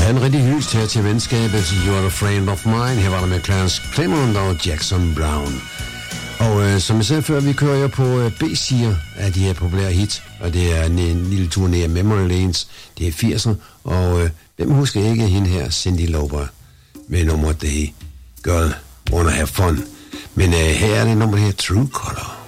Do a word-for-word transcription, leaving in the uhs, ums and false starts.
en rigtig hyldest her til venskabet. You're a friend of mine. Her var der med Clarence Clement og Jackson Brown. Og øh, som jeg sagde før, vi kører jo på øh, B-sider af de her populære hits. Og det er en, en lille tur ned af Memory Lanes. Det er firserne. Og øh, hvem husker ikke hende her, Cyndi Lauper, med nummer det Girl Wanna Have Fun. Men øh, her er det nummer her, True Color.